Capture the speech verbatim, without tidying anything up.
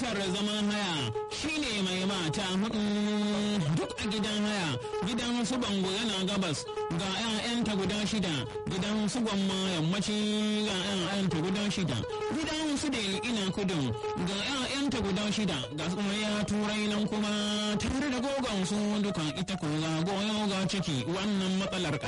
matsalar zaman haya shine mai mata hudu duk a gidan haya. Gidan su bango yana gabas ga 'ya'yanta guda shida, gidan su gwamma yammaci ga 'ya'yanta guda shida, gidan su deli ina kudu ga 'ya'yanta guda shida, ga kuma ya turai nan kuma tare da gogon su duka ita ko ga goyo ga ciki. Wannan matsalar